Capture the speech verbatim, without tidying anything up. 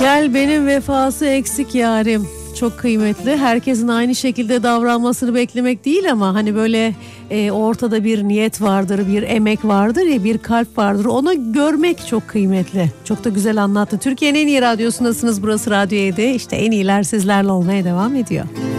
Gel benim vefası eksik yarim. Çok kıymetli. Herkesin aynı şekilde davranmasını beklemek değil ama hani böyle e, ortada bir niyet vardır, bir emek vardır ya, bir kalp vardır. Onu görmek çok kıymetli. Çok da güzel anlattı. Türkiye'nin en iyi radyosundasınız. Burası Radyo E'de. İşte en iyiler sizlerle olmaya devam ediyor.